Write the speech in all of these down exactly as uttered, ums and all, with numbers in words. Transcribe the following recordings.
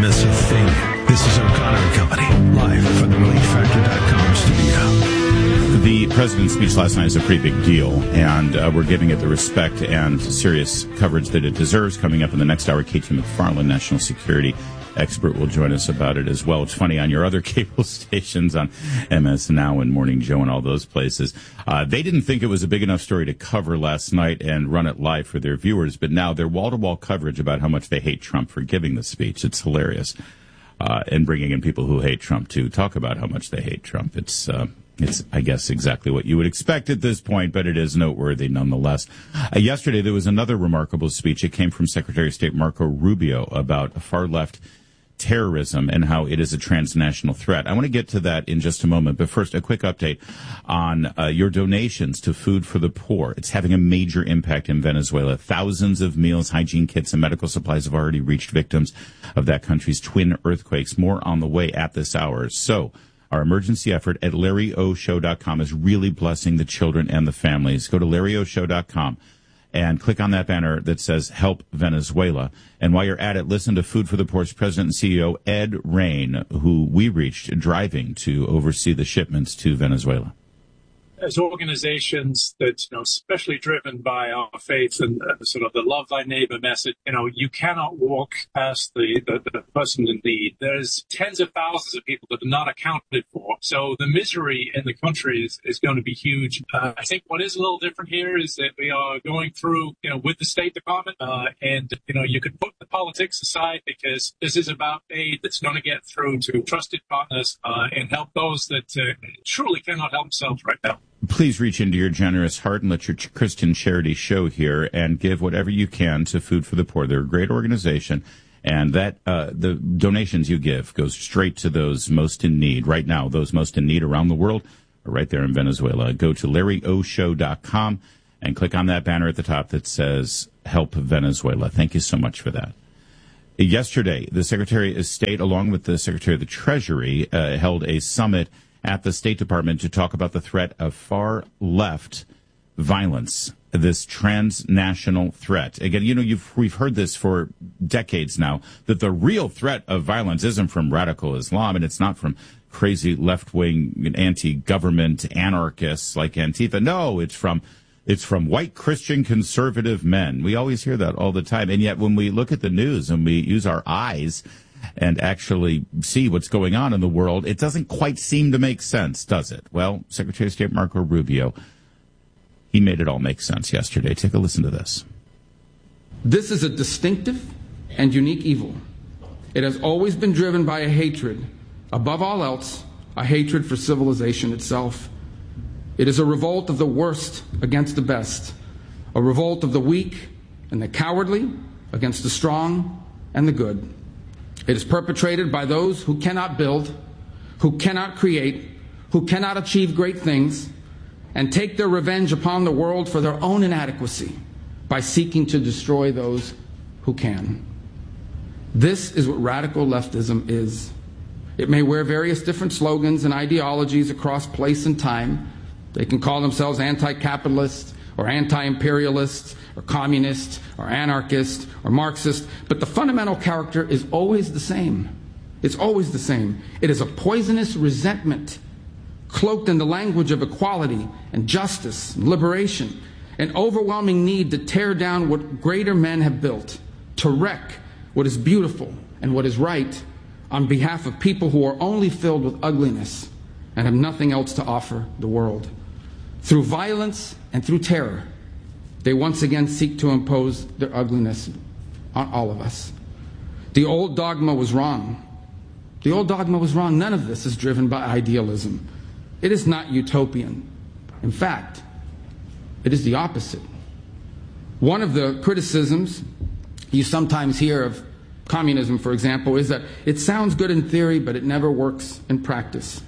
miss a thing. This is O'Connor and Company, live from the relief factor dot com studio. The president's speech last night is a pretty big deal, and uh, we're giving it the respect and serious coverage that it deserves. Coming up in the next hour, Katie McFarland, national security expert, will join us about it as well. It's funny, on your other cable stations, on M S Now and Morning Joe and all those places, uh, they didn't think it was a big enough story to cover last night and run it live for their viewers, but now they're wall-to-wall coverage about how much they hate Trump for giving the speech. It's hilarious. Uh, and bringing in people who hate Trump to talk about how much they hate Trump. It's, uh, it's, I guess, exactly what you would expect at this point, but it is noteworthy nonetheless. Uh, yesterday, there was another remarkable speech. It came from Secretary of State Marco Rubio about far-left terrorism and how it is a transnational threat. I want to get to that in just a moment, but first, a quick update on uh, your donations to Food for the Poor. It's having a major impact in Venezuela. Thousands of meals, hygiene kits, and medical supplies have already reached victims of that country's twin earthquakes. More on the way at this hour. So, our emergency effort at Larry O Show dot com is really blessing the children and the families. Go to Larry O Show dot com and click on that banner that says Help Venezuela. And while you're at it, listen to Food for the Poor's president and C E O, Ed Rain, who we reached driving to oversee the shipments to Venezuela. As organizations that, you know, especially driven by our faith and uh, sort of the love thy neighbor message, you know, you cannot walk past the, the, the person in need. There's tens of thousands of people that are not accounted for. So the misery in the country is, is going to be huge. Uh, I think what is a little different here is that we are going through, you know, with the State Department, uh, and, you know, you could put the politics aside because this is about aid that's going to get through to trusted partners uh, and help those that uh, truly cannot help themselves right now. Please reach into your generous heart and let your Christian charity show here and give whatever you can to Food for the Poor. They're a great organization, and that uh, the donations you give goes straight to those most in need. Right now, those most in need around the world are right there in Venezuela. Go to Larry O Show dot com and click on that banner at the top that says Help Venezuela. Thank you so much for that. Yesterday, the Secretary of State, along with the Secretary of the Treasury, uh, held a summit at the State Department to talk about the threat of far-left violence, this transnational threat. Again, you know, you've, we've heard this for decades now, that the real threat of violence isn't from radical Islam, and it's not from crazy left-wing anti-government anarchists like Antifa. No, it's from it's from white Christian conservative men. We always hear that all the time, and yet when we look at the news and we use our eyes and actually see what's going on in the world, it doesn't quite seem to make sense, does it? Well, Secretary of State Marco Rubio, he made it all make sense yesterday. Take a listen to this. This is a distinctive and unique evil. It has always been driven by a hatred, above all else, a hatred for civilization itself. It is a revolt of the worst against the best, a revolt of the weak and the cowardly against the strong and the good. It is perpetrated by those who cannot build, who cannot create, who cannot achieve great things, and take their revenge upon the world for their own inadequacy by seeking to destroy those who can. This is what radical leftism is. It may wear various different slogans and ideologies across place and time. They can call themselves anti-capitalist or anti-imperialist or communist or anarchist or Marxist, but the fundamental character is always the same. It's always the same. It is a poisonous resentment cloaked in the language of equality and justice and liberation, an overwhelming need to tear down what greater men have built, to wreck what is beautiful and what is right on behalf of people who are only filled with ugliness and have nothing else to offer the world. Through violence and through terror, they once again seek to impose their ugliness on all of us. The old dogma was wrong. The old dogma was wrong. None of this is driven by idealism. It is not utopian. In fact, it is the opposite. One of the criticisms you sometimes hear of communism, for example, is that it sounds good in theory, but it never works in practice.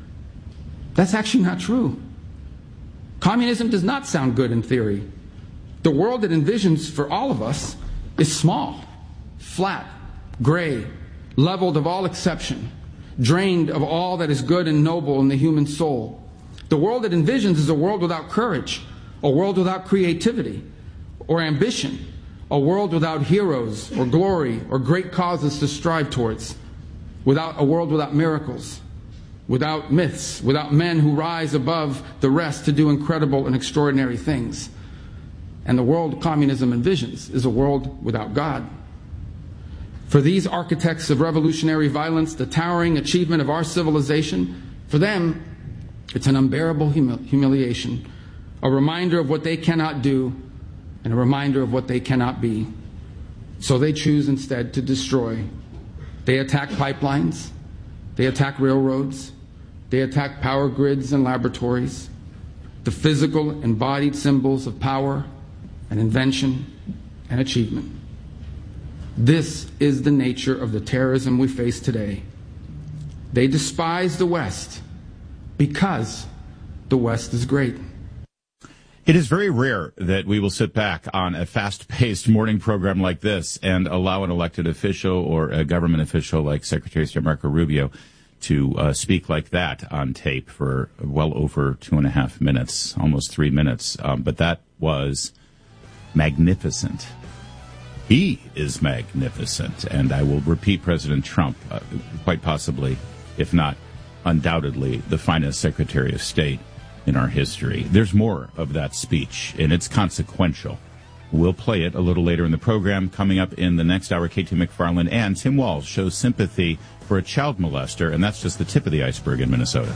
That's actually not true. Communism does not sound good in theory. The world it envisions for all of us is small, flat, gray, leveled of all exception, drained of all that is good and noble in the human soul. The world it envisions is a world without courage, a world without creativity or ambition, A world without heroes or glory or great causes to strive towards. Without a world without miracles, without myths, without men who rise above the rest to do incredible and extraordinary things. And the world communism envisions is a world without God. For these architects of revolutionary violence, the towering achievement of our civilization, for them, it's an unbearable humi- humiliation, a reminder of what they cannot do, and a reminder of what they cannot be. So they choose instead to destroy. They attack pipelines, they attack railroads, they attack power grids and laboratories, the physical embodied symbols of power and invention and achievement. This is the nature of the terrorism we face today. They despise the West because the West is great. It is very rare that we will sit back on a fast-paced morning program like this and allow an elected official or a government official like Secretary of State Marco Rubio to uh, speak like that on tape for well over two and a half minutes, almost three minutes. Um, but that was magnificent. He is magnificent. And I will repeat President Trump, uh, quite possibly, if not undoubtedly, the finest Secretary of State in our history. There's more of that speech, and it's consequential. We'll play it a little later in the program. Coming up in the next hour, K two McFarland and Tim Walz shows sympathy for a child molester, and that's just the tip of the iceberg in Minnesota.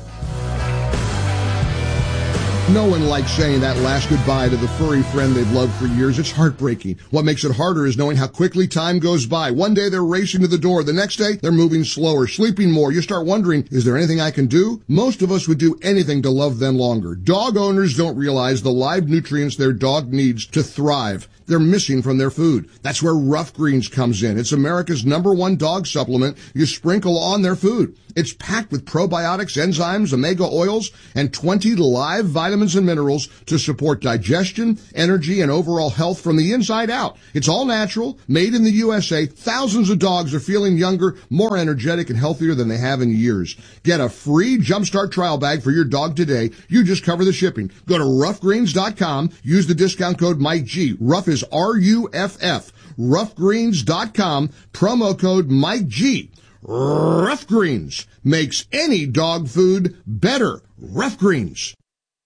No one likes saying that last goodbye to the furry friend they've loved for years. It's heartbreaking. What makes it harder is knowing how quickly time goes by. One day they're racing to the door. The next day they're moving slower, sleeping more. You start wondering, is there anything I can do? Most of us would do anything to love them longer. Dog owners don't realize the live nutrients their dog needs to thrive. They're missing from their food. That's where Rough Greens comes in. It's America's number one dog supplement you sprinkle on their food. It's packed with probiotics, enzymes, omega oils, and twenty live vitamins and minerals to support digestion, energy, and overall health from the inside out. It's all natural, made in the U S A. Thousands of dogs are feeling younger, more energetic, and healthier than they have in years. Get a free Jumpstart trial bag for your dog today. You just cover the shipping. Go to rough greens dot com. Use the discount code Mike G. Rough is R U F F. rough greens dot com. Promo code Mike G. Rough Greens makes any dog food better. Rough Greens.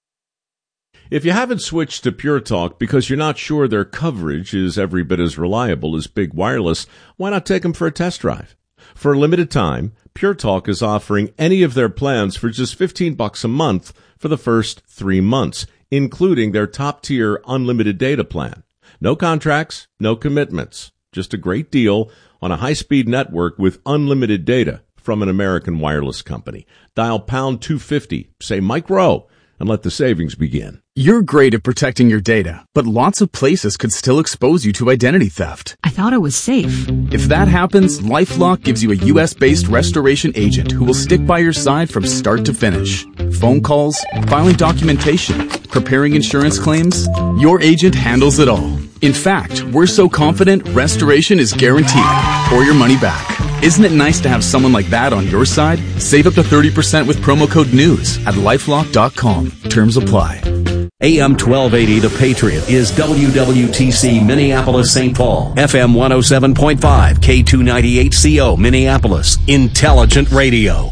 If you haven't switched to Pure Talk because you're not sure their coverage is every bit as reliable as Big Wireless, why not take them for a test drive? For a limited time, Pure Talk is offering any of their plans for just fifteen bucks a month for the first three months, including their top-tier unlimited data plan. No contracts, no commitments, just a great deal on a high-speed network with unlimited data from an American wireless company. Dial pound two fifty, say Mike Rowe, and let the savings begin. You're great at protecting your data, but lots of places could still expose you to identity theft. I thought it was safe. If that happens, LifeLock gives you a U S-based restoration agent who will stick by your side from start to finish. Phone calls, filing documentation, preparing insurance claims, your agent handles it all. In fact, we're so confident restoration is guaranteed or your money back. Isn't it nice to have someone like that on your side? Save up to thirty percent with promo code NEWS at lifelock dot com. Terms apply. A M twelve eighty The Patriot is W W T C Minneapolis Saint Paul. F M one oh seven point five, K two ninety-eight C O Minneapolis. Intelligent Radio.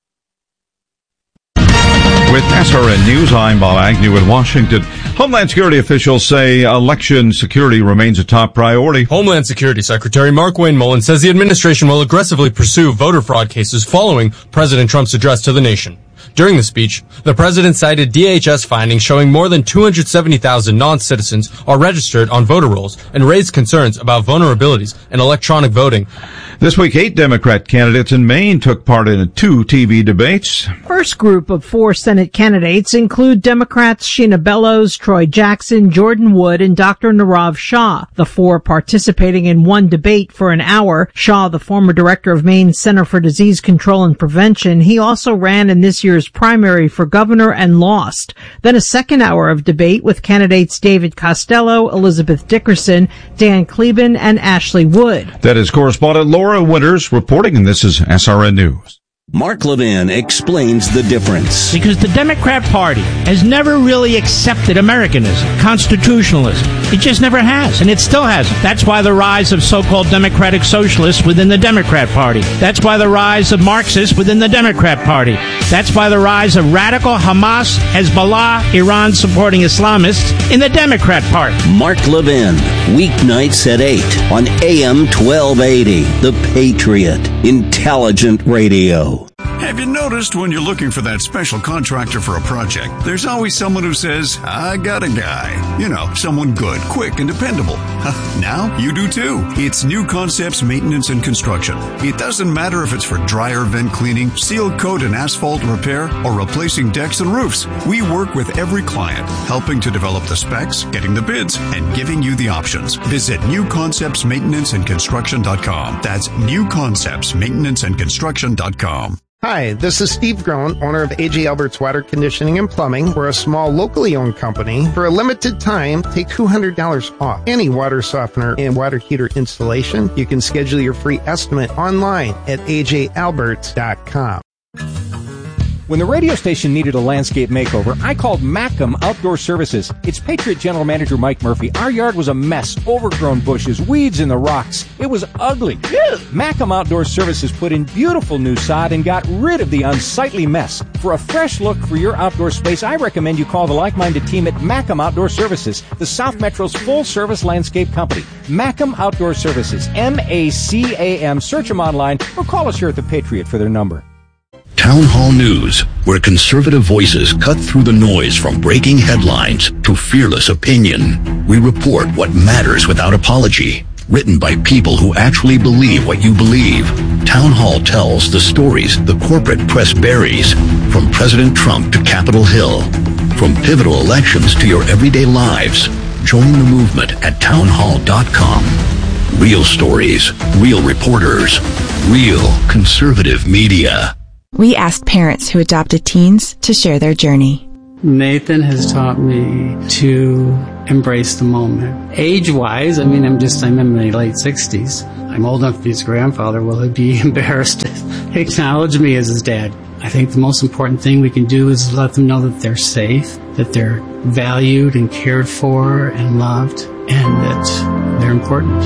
With S R N News, I'm Bob Agnew in Washington. Homeland Security officials say election security remains a top priority. Homeland Security Secretary Mark Wayne Mullen says the administration will aggressively pursue voter fraud cases following President Trump's address to the nation. During the speech, the president cited D H S findings showing more than two hundred seventy thousand non-citizens are registered on voter rolls and raised concerns about vulnerabilities in electronic voting. This week, eight Democrat candidates in Maine took part in two T V debates. First group of four Senate candidates include Democrats Sheena Bellows, Troy Jackson, Jordan Wood, and Doctor Nirav Shah. The four participating in one debate for an hour. Shah, the former director of Maine's Center for Disease Control and Prevention, he also ran in this year's primary for governor and lost. Then a second hour of debate with candidates David Costello, Elizabeth Dickerson, Dan Kleben, and Ashley Wood. That is correspondent Laura Winters reporting, and this is S R N News. Mark Levin explains the difference. Because the Democrat Party has never really accepted Americanism, constitutionalism. It just never has, and it still hasn't. That's why the rise of so-called democratic socialists within the Democrat Party. That's why the rise of Marxists within the Democrat Party. That's why the rise of radical Hamas, Hezbollah, Iran-supporting Islamists in the Democrat Party. Mark Levin, weeknights at eight on A M twelve eighty, The Patriot, Intelligent Radio. Have you noticed when you're looking for that special contractor for a project, there's always someone who says, I got a guy. You know, someone good, quick, and dependable. Now you do too. It's New Concepts Maintenance and Construction. It doesn't matter if it's for dryer vent cleaning, seal coat and asphalt repair, or replacing decks and roofs. We work with every client, helping to develop the specs, getting the bids, and giving you the options. Visit new concepts maintenance and construction dot com. That's new concepts maintenance and construction dot com. Hi, this is Steve Groen, owner of A J Albert's Water Conditioning and Plumbing. We're a small, locally owned company. For a limited time, take two hundred dollars off any water softener and water heater installation. You can schedule your free estimate online at a j albert dot com. When the radio station needed a landscape makeover, I called Macam Outdoor Services. It's Patriot General Manager Mike Murphy. Our yard was a mess, overgrown bushes, weeds in the rocks. It was ugly. Macam Outdoor Services put in beautiful new sod and got rid of the unsightly mess. For a fresh look for your outdoor space, I recommend you call the like-minded team at Macam Outdoor Services, the South Metro's full-service landscape company. Macam Outdoor Services, M A C A M. Search them online or call us here at the Patriot for their number. Town Hall News, where conservative voices cut through the noise from breaking headlines to fearless opinion. We report what matters without apology. Written by people who actually believe what you believe. Town Hall tells the stories the corporate press buries, from President Trump to Capitol Hill. From pivotal elections to your everyday lives. Join the movement at town hall dot com. Real stories, real reporters, real conservative media. We asked parents who adopted teens to share their journey. Nathan has taught me to embrace the moment. Age-wise, I mean, I'm just, I'm in my late sixties. I'm old enough to be his grandfather. Will he be embarrassed to acknowledge me as his dad? I think the most important thing we can do is let them know that they're safe, that they're valued and cared for and loved, and that they're important.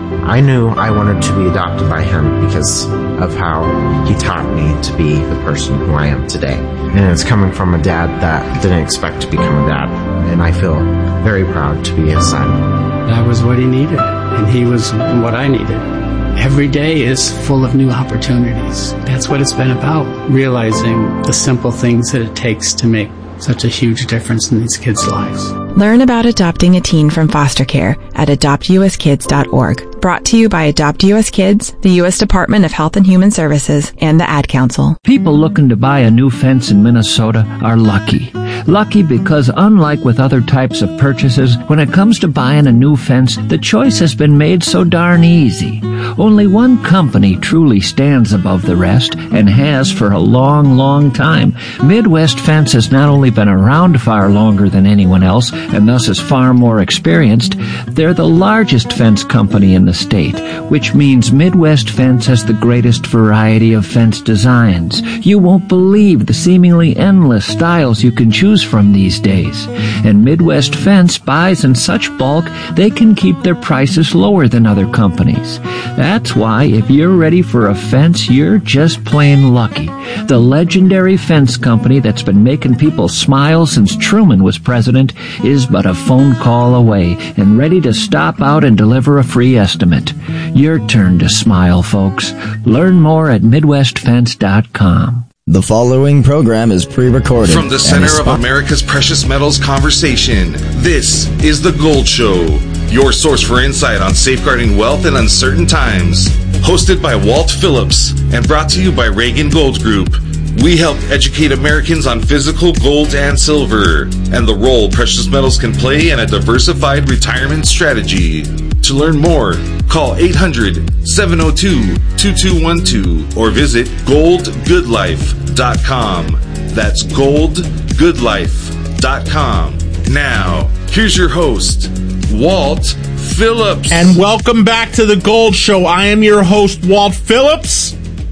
I knew I wanted to be adopted by him because of how he taught me to be the person who I am today. And it's coming from a dad that didn't expect to become a dad. And I feel very proud to be his son. That was what he needed, and he was what I needed. Every day is full of new opportunities. That's what it's been about, realizing the simple things that it takes to make such a huge difference in these kids' lives. Learn about adopting a teen from foster care at adopt u s kids dot org. Brought to you by Adopt U S Kids, the U S Department of Health and Human Services, and the Ad Council. People looking to buy a new fence in Minnesota are lucky. Lucky because unlike with other types of purchases, when it comes to buying a new fence, the choice has been made so darn easy. Only one company truly stands above the rest and has for a long, long time. Midwest Fence has not only been around far longer than anyone else and thus is far more experienced, they're the largest fence company in the state, which means Midwest Fence has the greatest variety of fence designs. You won't believe the seemingly endless styles you can choose from these days. And Midwest Fence buys in such bulk they can keep their prices lower than other companies. That's why if you're ready for a fence, you're just plain lucky. The legendary fence company that's been making people smile since Truman was president is but a phone call away and ready to stop out and deliver a free estimate. Your turn to smile, folks. Learn more at midwest fence dot com. The following program is pre-recorded. From the center of America's precious metals conversation, this is The Gold Show, your source for insight on safeguarding wealth in uncertain times. Hosted by Walt Phillips and brought to you by Reagan Gold Group. We help educate Americans on physical gold and silver and the role precious metals can play in a diversified retirement strategy. To learn more, call eight hundred, seven oh two, two two one two or visit gold good life dot com. That's gold good life dot com. Now, here's your host, Walt Phillips. And welcome back to The Gold Show. I am your host, Walt Phillips.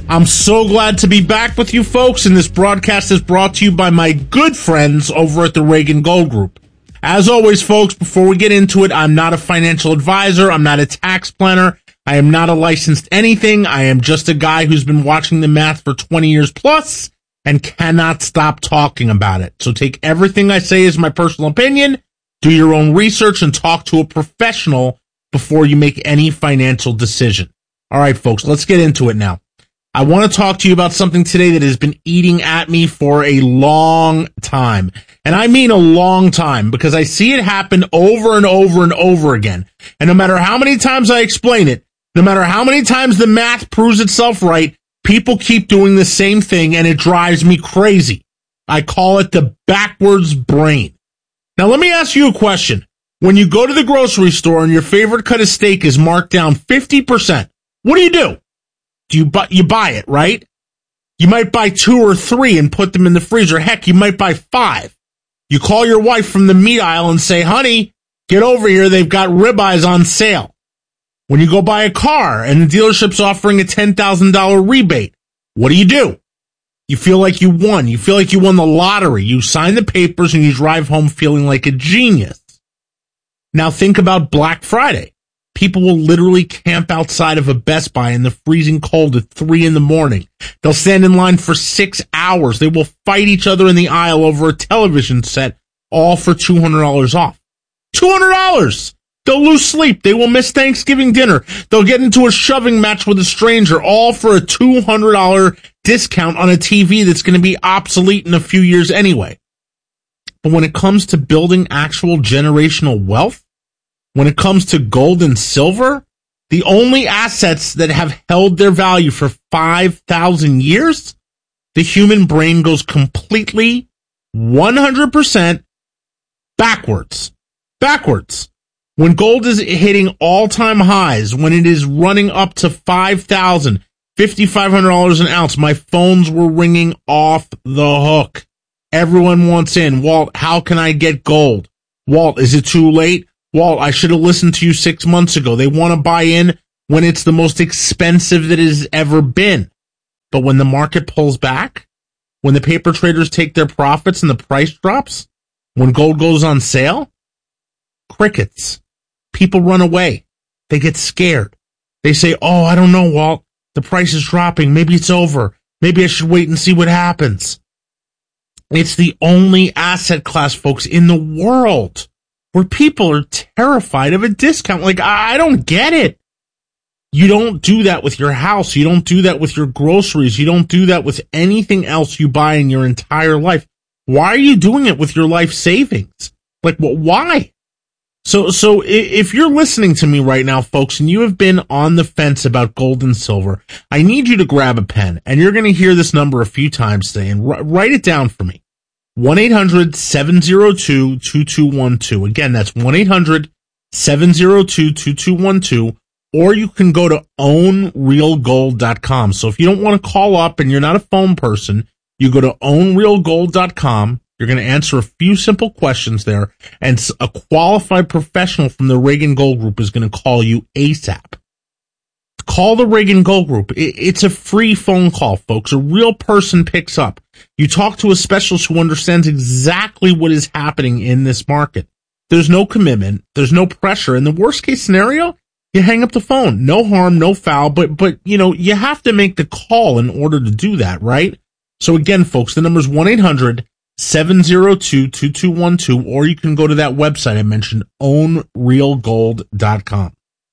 I'm so glad to be back with you folks, and this broadcast is brought to you by my good friends over at the Reagan Gold Group. As always, folks, before we get into it, I'm not a financial advisor. I'm not a tax planner. I am not a licensed anything. I am just a guy who's been watching the math for twenty years plus and cannot stop talking about it. So take everything I say as my personal opinion, do your own research, and talk to a professional before you make any financial decision. All right, folks, let's get into it now. I want to talk to you about something today that has been eating at me for a long time. And I mean a long time, because I see it happen over and over and over again. And no matter how many times I explain it, no matter how many times the math proves itself right, people keep doing the same thing, and it drives me crazy. I call it the backwards brain. Now, let me ask you a question. When you go to the grocery store and your favorite cut of steak is marked down fifty percent, what do you do? Do you buy, you buy it, right? You might buy two or three and put them in the freezer. Heck, you might buy five. You call your wife from the meat aisle and say, honey, get over here. They've got ribeyes on sale. When you go buy a car and the dealership's offering a ten thousand dollars rebate, what do you do? You feel like you won. You feel like you won the lottery. You sign the papers and you drive home feeling like a genius. Now think about Black Friday. People will literally camp outside of a Best Buy in the freezing cold at three in the morning. They'll stand in line for six hours. They will fight each other in the aisle over a television set, all for two hundred dollars off. two hundred dollars! They'll lose sleep. They will miss Thanksgiving dinner. They'll get into a shoving match with a stranger, all for a two hundred dollars discount on a T V that's going to be obsolete in a few years anyway. But when it comes to building actual generational wealth, when it comes to gold and silver, the only assets that have held their value for five thousand years, the human brain goes completely one hundred percent backwards. Backwards. When gold is hitting all-time highs, when it is running up to five thousand dollars, five thousand five hundred dollars an ounce, my phones were ringing off the hook. Everyone wants in. Walt, how can I get gold? Walt, is it too late? Walt, I should have listened to you six months ago. They want to buy in when it's the most expensive that it has ever been. But when the market pulls back, when the paper traders take their profits and the price drops, when gold goes on sale, crickets. People run away. They get scared. They say, oh, I don't know, Walt. The price is dropping. Maybe it's over. Maybe I should wait and see what happens. It's the only asset class, folks, in the world where people are terrified of a discount. Like, I don't get it. You don't do that with your house. You don't do that with your groceries. You don't do that with anything else you buy in your entire life. Why are you doing it with your life savings? Like, well, why? So, so if you're listening to me right now, folks, and you have been on the fence about gold and silver, I need you to grab a pen, and you're going to hear this number a few times today, and r- write it down for me. one eight hundred seven oh two two two one two. Again, that's one eight hundred seven oh two two two one two, or you can go to own real gold dot com. So if you don't want to call up and you're not a phone person, you go to own real gold dot com. You're going to answer a few simple questions there, and a qualified professional from the Reagan Gold Group is going to call you ASAP. Call the Reagan Gold Group. It's a free phone call, folks. A real person picks up. You talk to a specialist who understands exactly what is happening in this market. There's no commitment. There's no pressure. In the worst case scenario, you hang up the phone. No harm, no foul, but, but, you know, you have to make the call in order to do that, right? So again, folks, the number is one eight hundred seven oh two two two one two, or you can go to that website I mentioned, own real gold dot com.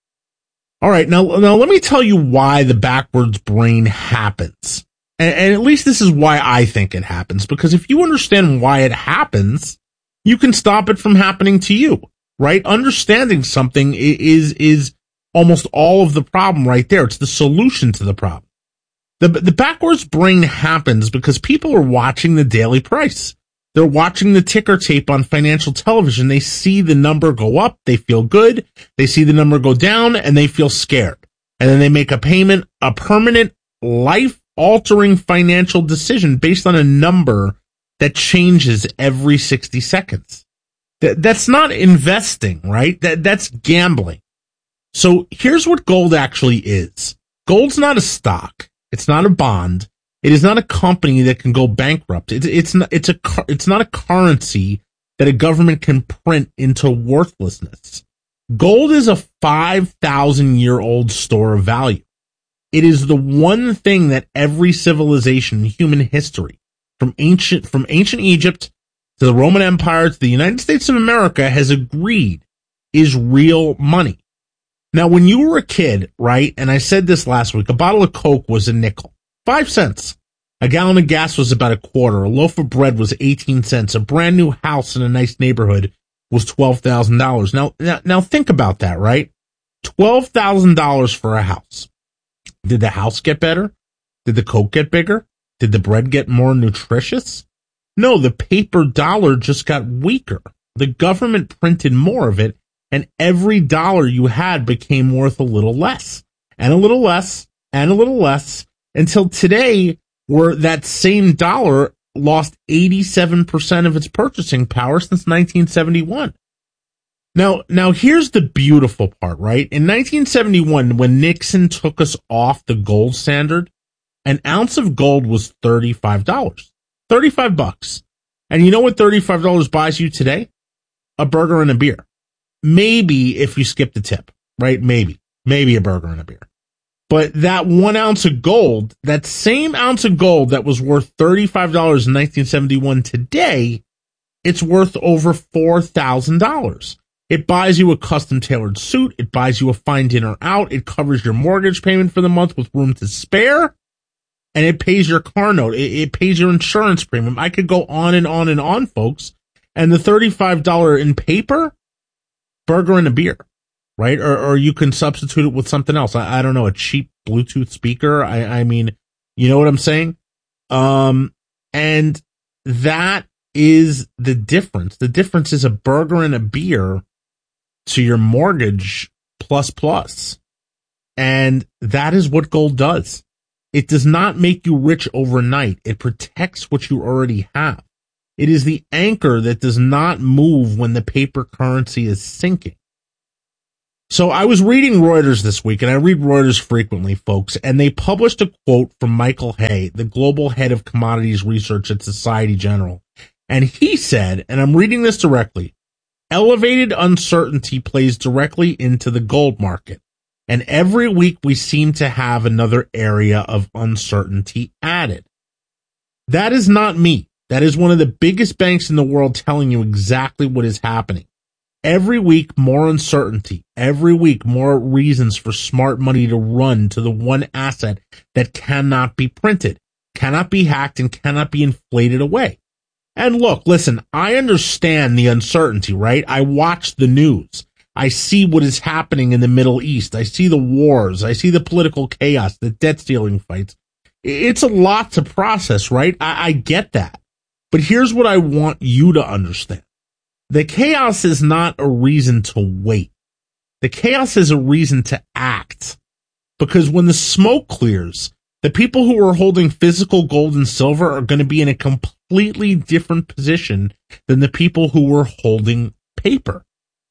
All right, now, now let me tell you why the backwards brain happens. And, and at least this is why I think it happens, because if you understand why it happens, you can stop it from happening to you, right? Understanding something is, is almost all of the problem right there. It's the solution to the problem. The, the backwards brain happens because people are watching the daily price. They're watching the ticker tape on financial television. They see the number go up. They feel good. They see the number go down and they feel scared. And then they make a payment, a permanent life-altering financial decision based on a number that changes every sixty seconds. That, that's not investing, right? That, that's gambling. So here's what gold actually is. Gold's not a stock. It's not a bond. It is not a company that can go bankrupt. It's, it's not, it's a, it's not a currency that a government can print into worthlessness. Gold is a five thousand year old store of value. It is the one thing that every civilization in human history, from ancient, from ancient Egypt to the Roman Empire to the United States of America, has agreed is real money. Now, when you were a kid, right, and I said this last week, a bottle of Coke was a nickel, five cents. A gallon of gas was about a quarter. A loaf of bread was eighteen cents. A brand new house in a nice neighborhood was twelve thousand dollars. Now, now, now think about that, right? twelve thousand dollars for a house. Did the house get better? Did the Coke get bigger? Did the bread get more nutritious? No, the paper dollar just got weaker. The government printed more of it, and every dollar you had became worth a little less, and a little less, and a little less, until today, where that same dollar lost eighty-seven percent of its purchasing power since nineteen seventy-one. Now, now here's the beautiful part, right? In nineteen seventy-one, when Nixon took us off the gold standard, an ounce of gold was thirty-five dollars. thirty-five bucks. And you know what thirty-five dollars buys you today? A burger and a beer. Maybe if you skip the tip, right? Maybe. Maybe a burger and a beer. But that one ounce of gold, that same ounce of gold that was worth thirty-five dollars in nineteen seventy-one today, it's worth over four thousand dollars. It buys you a custom tailored suit. It buys you a fine dinner out. It covers your mortgage payment for the month with room to spare. And it pays your car note. It, it pays your insurance premium. I could go on and on and on, folks. And the thirty-five dollars in paper, burger and a beer, right? Or, or you can substitute it with something else. I, I don't know, a cheap Bluetooth speaker. I, I mean, you know what I'm saying? Um, and that is the difference. The difference is a burger and a beer to your mortgage plus plus. And that is what gold does. It does not make you rich overnight. It protects what you already have. It is the anchor that does not move when the paper currency is sinking. So I was reading Reuters this week, and I read Reuters frequently, folks, and they published a quote from Michael Hay, the global head of commodities research at Societe Generale. And he said, and I'm reading this directly, elevated uncertainty plays directly into the gold market. And every week we seem to have another area of uncertainty added. That is not me. That is one of the biggest banks in the world telling you exactly what is happening. Every week, more uncertainty. Every week, more reasons for smart money to run to the one asset that cannot be printed, cannot be hacked, and cannot be inflated away. And look, listen, I understand the uncertainty, right? I watch the news. I see what is happening in the Middle East. I see the wars. I see the political chaos, the debt ceiling fights. It's a lot to process, right? I, I get that. But here's what I want you to understand. The chaos is not a reason to wait. The chaos is a reason to act. Because when the smoke clears, the people who are holding physical gold and silver are going to be in a completely different position than the people who were holding paper.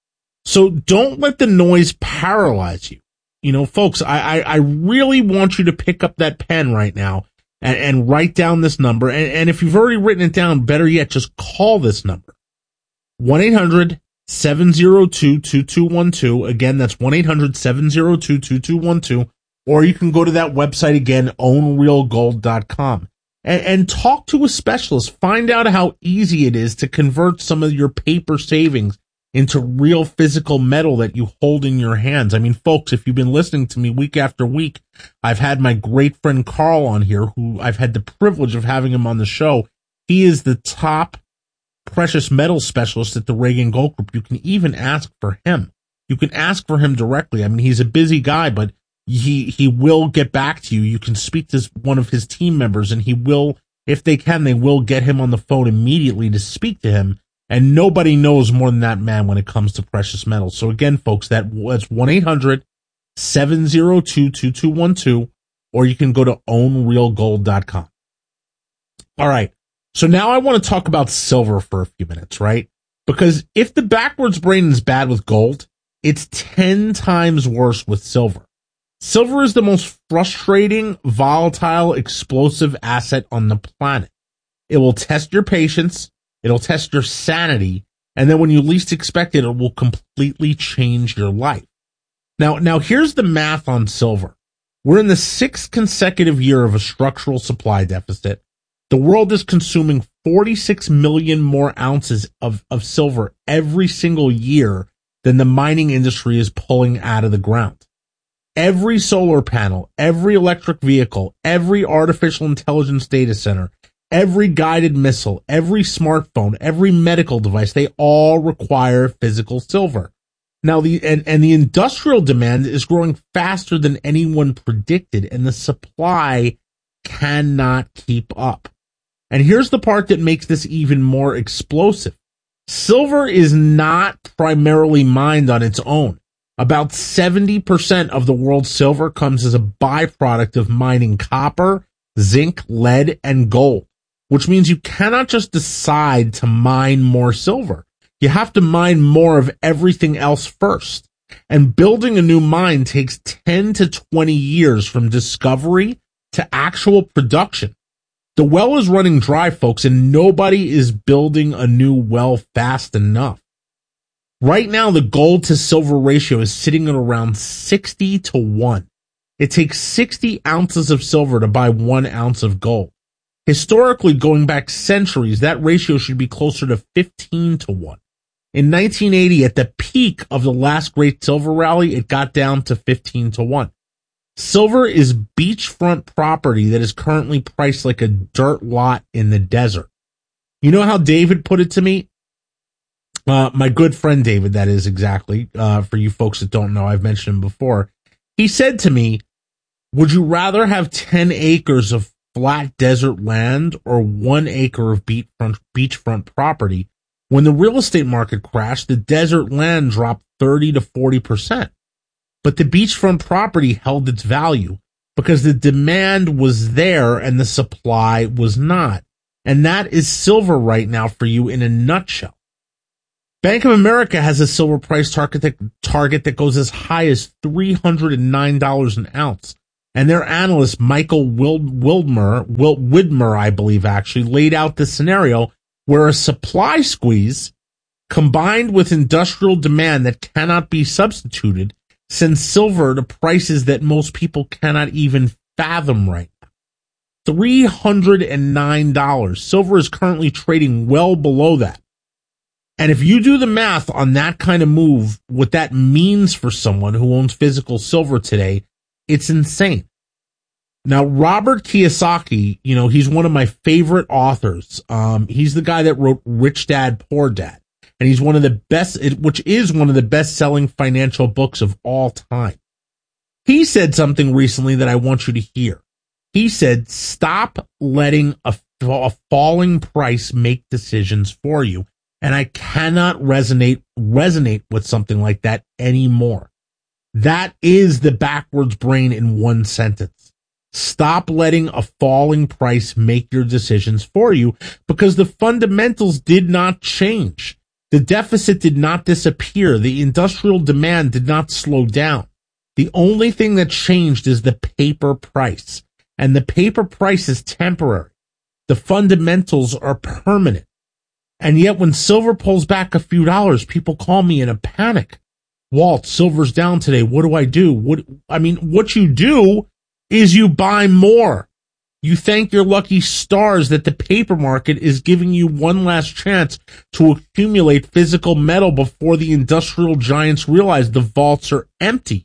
So don't let the noise paralyze you. You know, folks, I, I, I really want you to pick up that pen right now and, and write down this number. And, and if you've already written it down, better yet, just call this number. one eight hundred seven oh two two two one two. Again, that's one eight hundred seven oh two two two one two. Or you can go to that website again, own real gold dot com. And, and talk to a specialist. Find out how easy it is to convert some of your paper savings into real physical metal that you hold in your hands. I mean, folks, if you've been listening to me week after week, I've had my great friend Carl on here, who I've had the privilege of having him on the show. He is the top precious metal specialist at the Reagan Gold Group. You can even ask for him. You can ask for him directly. I mean, he's a busy guy, but he, he will get back to you. You can speak to one of his team members, and he will, if they can, they will get him on the phone immediately to speak to him. And nobody knows more than that man when it comes to precious metals. So again, folks, that was one eight hundred seven oh two two two one two, or you can go to own real gold dot com. All right. So now I want to talk about silver for a few minutes, right? Because if the backwards brain is bad with gold, it's ten times worse with silver. Silver is the most frustrating, volatile, explosive asset on the planet. It will test your patience, it'll test your sanity, and then when you least expect it, it will completely change your life. Now, now here's the math on silver. We're in the sixth consecutive year of a structural supply deficit. The world is consuming forty-six million more ounces of, of silver every single year than the mining industry is pulling out of the ground. Every solar panel, every electric vehicle, every artificial intelligence data center, every guided missile, every smartphone, every medical device, they all require physical silver. Now, the and, and the industrial demand is growing faster than anyone predicted, and the supply cannot keep up. And here's the part that makes this even more explosive. Silver is not primarily mined on its own. About seventy percent of the world's silver comes as a byproduct of mining copper, zinc, lead, and gold, which means you cannot just decide to mine more silver. You have to mine more of everything else first. And building a new mine takes ten to twenty years from discovery to actual production. The well is running dry, folks, and nobody is building a new well fast enough. Right now, the gold to silver ratio is sitting at around sixty to one. It takes sixty ounces of silver to buy one ounce of gold. Historically, going back centuries, that ratio should be closer to fifteen to one. In nineteen eighty, at the peak of the last great silver rally, it got down to fifteen to one. Silver is beachfront property that is currently priced like a dirt lot in the desert. You know how David put it to me? Uh, my good friend David, that is exactly, uh, for you folks that don't know, I've mentioned him before. He said to me, would you rather have ten acres of flat desert land or one acre of beachfront, beachfront property? When the real estate market crashed, the desert land dropped thirty to forty percent. But the beachfront property held its value because the demand was there and the supply was not. And that is silver right now for you in a nutshell. Bank of America has a silver price target that, target that goes as high as three hundred nine dollars an ounce. And their analyst, Michael Wild, Wildmer, Wild, Widmer, I believe, actually laid out this scenario where a supply squeeze combined with industrial demand that cannot be substituted sends silver to prices that most people cannot even fathom right now. three hundred nine dollars. Silver is currently trading well below that. And if you do the math on that kind of move, what that means for someone who owns physical silver today, it's insane. Now, Robert Kiyosaki, you know, he's one of my favorite authors. Um, he's the guy that wrote Rich Dad, Poor Dad. And he's one of the best, which is one of the best-selling financial books of all time. He said something recently that I want you to hear. He said, stop letting a, a falling price make decisions for you. And I cannot resonate, resonate with something like that anymore. That is the backwards brain in one sentence. Stop letting a falling price make your decisions for you because the fundamentals did not change. The deficit did not disappear. The industrial demand did not slow down. The only thing that changed is the paper price. And the paper price is temporary. The fundamentals are permanent. And yet when silver pulls back a few dollars, people call me in a panic. Walt, silver's down today. What do I do? What, I mean, what you do is you buy more. You thank your lucky stars that the paper market is giving you one last chance to accumulate physical metal before the industrial giants realize the vaults are empty.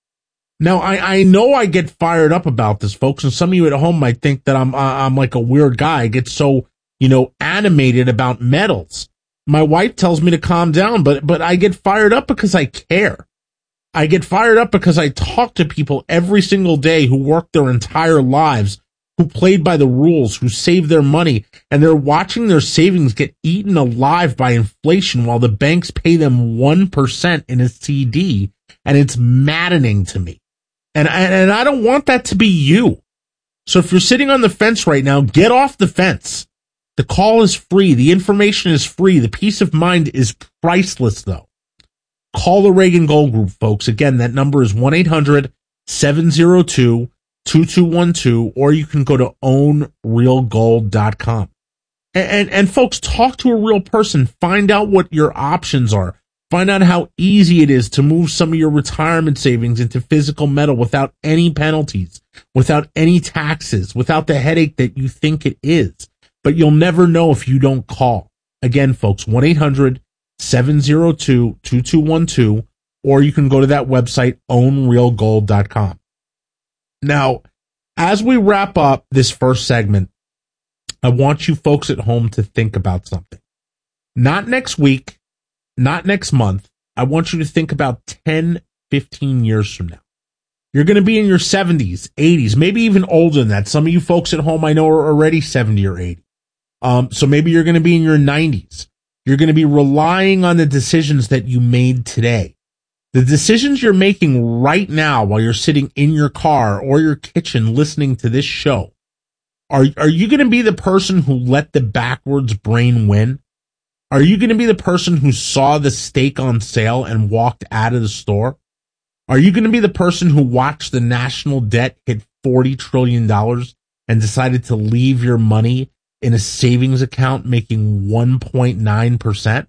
Now, I, I know I get fired up about this, folks, and some of you at home might think that I'm, uh, I'm like a weird guy. I get so, you know, animated about metals. My wife tells me to calm down, but, but I get fired up because I care. I get fired up because I talk to people every single day who work their entire lives, who played by the rules, who saved their money, and they're watching their savings get eaten alive by inflation while the banks pay them one percent in a C D, and it's maddening to me. And, and I don't want that to be you. So if you're sitting on the fence right now, get off the fence. The call is free. The information is free. The peace of mind is priceless, though. Call the Reagan Gold Group, folks. Again, that number is one eight hundred seven zero two, two two one two, or you can go to own real gold dot com. And, and, and folks, talk to a real person. Find out what your options are. Find out how easy it is to move some of your retirement savings into physical metal without any penalties, without any taxes, without the headache that you think it is. But you'll never know if you don't call. Again, folks, one eight hundred, seven zero two, two two one two, or you can go to that website, own real gold dot com. Now, as we wrap up this first segment, I want you folks at home to think about something. Not next week, not next month. I want you to think about ten, fifteen years from now. You're going to be in your seventies, eighties, maybe even older than that. Some of you folks at home I know are already seventy or eighty. Um, so maybe you're going to be in your nineties. You're going to be relying on the decisions that you made today. The decisions you're making right now while you're sitting in your car or your kitchen listening to this show. Are, are you going to be the person who let the backwards brain win? Are you going to be the person who saw the steak on sale and walked out of the store? Are you going to be the person who watched the national debt hit forty trillion dollars and decided to leave your money in a savings account making one point nine percent?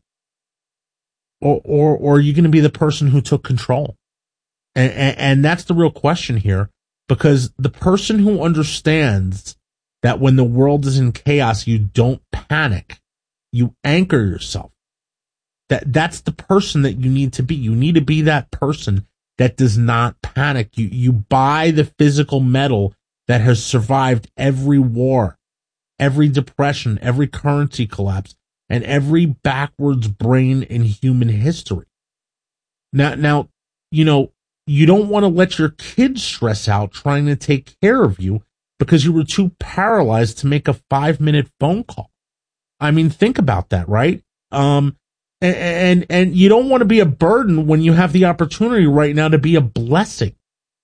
Or, or, or are you going to be the person who took control? And, and, and that's the real question here, because the person who understands that when the world is in chaos, you don't panic, you anchor yourself. That, that's the person that you need to be. You need to be that person that does not panic. You, you buy the physical metal that has survived every war, every depression, every currency collapse, and every backwards brain in human history. Now, now, you know, you don't want to let your kids stress out trying to take care of you because you were too paralyzed to make a five minute phone call. I mean, think about that, right? Um, and, and, and you don't want to be a burden when you have the opportunity right now to be a blessing.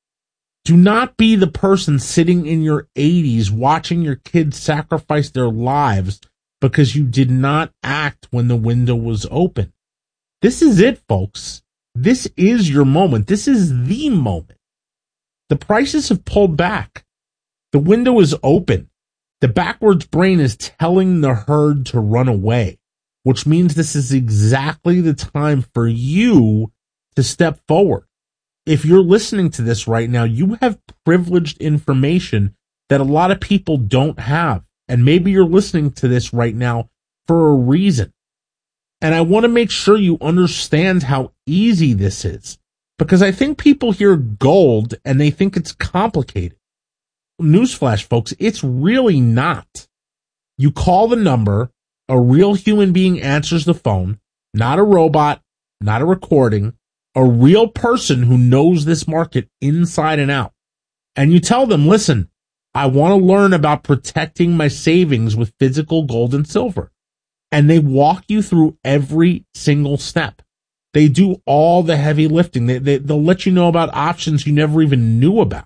Do not be the person sitting in your eighties watching your kids sacrifice their lives because you did not act when the window was open. This is it, folks. This is your moment. This is the moment. The prices have pulled back. The window is open. The backwards brain is telling the herd to run away, which means this is exactly the time for you to step forward. If you're listening to this right now, you have privileged information that a lot of people don't have. And maybe you're listening to this right now for a reason. And I want to make sure you understand how easy this is, because I think people hear gold and they think it's complicated. Newsflash, folks, it's really not. You call the number, a real human being answers the phone, not a robot, not a recording, a real person who knows this market inside and out. And you tell them, listen, I want to learn about protecting my savings with physical gold and silver. And they walk you through every single step. They do all the heavy lifting. They, they, they'll let you know about options you never even knew about.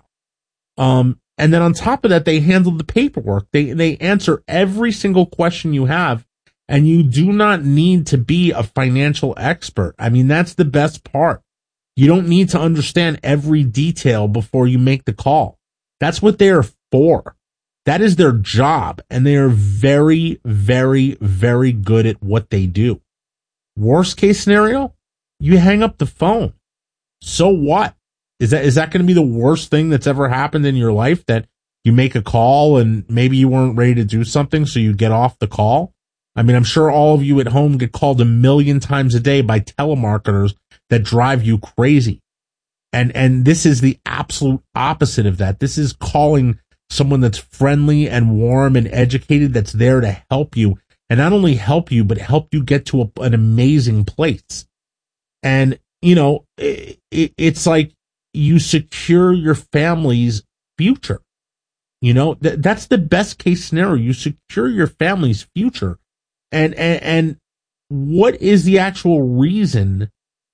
Um, and then on top of that, they handle the paperwork. They, they answer every single question you have. And you do not need to be a financial expert. I mean, that's the best part. You don't need to understand every detail before you make the call. That's what they're for. That is their job, and they are very, very, very good at what they do. Worst case scenario, you hang up the phone. So what? Is that is that going to be the worst thing that's ever happened in your life, that you make a call and maybe you weren't ready to do something, so you get off the call? I mean, I'm sure all of you at home get called a million times a day by telemarketers that drive you crazy. And, and this is the absolute opposite of that. This is calling someone that's friendly and warm and educated, that's there to help you, and not only help you, but help you get to a, an amazing place. And, you know, it, it, it's like you secure your family's future. You know, th- that's the best case scenario. You secure your family's future. And, and, and what is the actual reason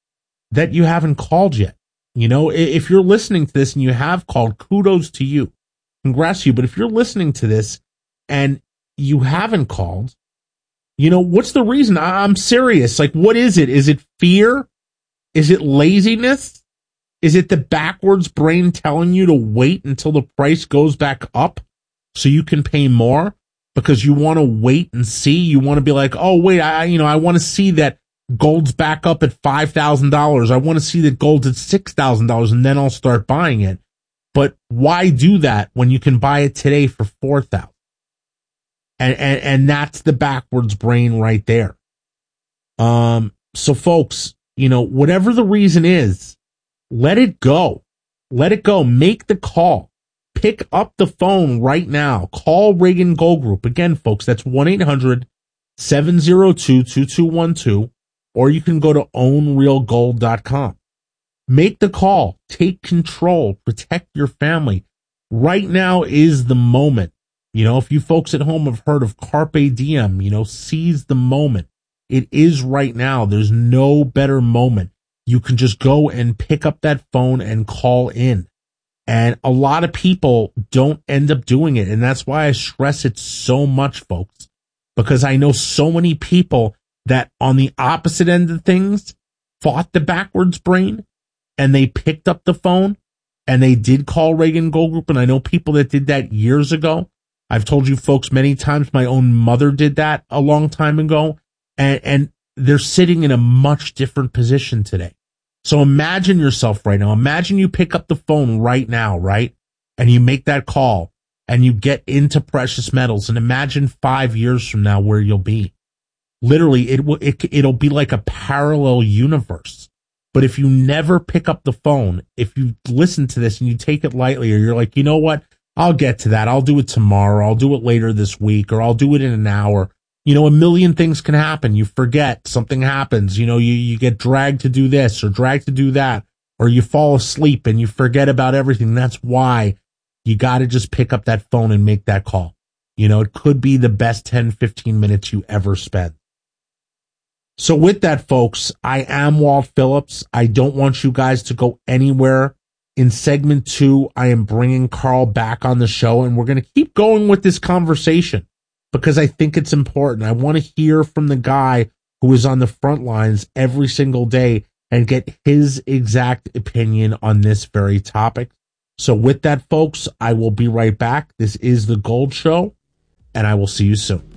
that you haven't called yet? You know, if you're listening to this and you have called, kudos to you. Congrats to you. But if you're listening to this and you haven't called, you know, what's the reason? I'm serious. Like, what is it? Is it fear? Is it laziness? Is it the backwards brain telling you to wait until the price goes back up so you can pay more because you want to wait and see? You want to be like, oh, wait, I, you know, I want to see that gold's back up at five thousand dollars. I want to see that gold's at six thousand dollars and then I'll start buying it. But why do that when you can buy it today for four thousand dollars? And, and, and that's the backwards brain right there. Um, so folks, you know, whatever the reason is, let it go. Let it go. Make the call. Pick up the phone right now. Call Reagan Gold Group. Again, folks, that's one eight hundred seven oh two two two one two, or you can go to own real gold dot com. Make the call. Take control. Protect your family. Right now is the moment. You know, if you folks at home have heard of Carpe Diem, you know, seize the moment. It is right now. There's no better moment. You can just go and pick up that phone and call in. And a lot of people don't end up doing it. And that's why I stress it so much, folks, because I know so many people that on the opposite end of things fought the backwards brain and they picked up the phone and they did call Reagan Gold Group. And I know people that did that years ago. I've told you folks many times, my own mother did that a long time ago, and, and they're sitting in a much different position today. So imagine yourself right now. Imagine you pick up the phone right now, right? And you make that call and you get into precious metals, and imagine five years from now where you'll be. Literally, it will, it, it'll be like a parallel universe. But if you never pick up the phone, if you listen to this and you take it lightly, or you're like, you know what? I'll get to that. I'll do it tomorrow. I'll do it later this week, or I'll do it in an hour. You know, a million things can happen. You forget, something happens. You know, you, you get dragged to do this or dragged to do that, or you fall asleep and you forget about everything. That's why you got to just pick up that phone and make that call. You know, it could be the best ten, fifteen minutes you ever spend. So with that, folks, I am Walt Phillips. I don't want you guys to go anywhere. In segment two, I am bringing Carl back on the show, and we're going to keep going with this conversation because I think it's important. I want to hear from the guy who is on the front lines every single day and get his exact opinion on this very topic. So with that, folks, I will be right back. This is The Gold Show, and I will see you soon.